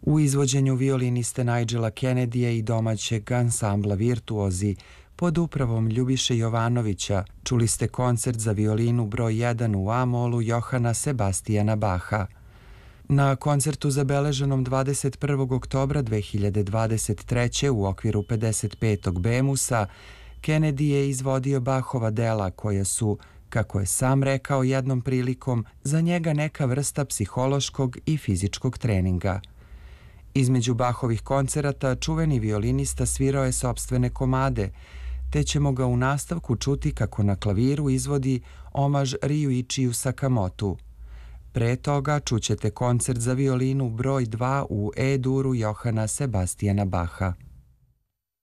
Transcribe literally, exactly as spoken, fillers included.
U izvođenju violiniste Nigela Kennedyja i domaćeg ansambla Virtuozi pod upravom Ljubiše Jovanovića čuli ste koncert za violinu broj jedan u A-molu Johana Sebastijana Baha. Na koncertu zabeleženom dvadeset prvog oktobra dve hiljade dvadeset treće. u okviru pedeset petog Bemusa, Kennedy je izvodio Bachova dela koja su, kako je sam rekao jednom prilikom, za njega neka vrsta psihološkog i fizičkog treninga. Između Bachovih koncerata čuveni violinista svirao je sopstvene komade, te ćemo ga u nastavku čuti kako na klaviru izvodi omaž Ryuichiju Sakamotu. Pre toga čućete koncert za violinu broj dva u E-duru Johana Sebastijana Baha.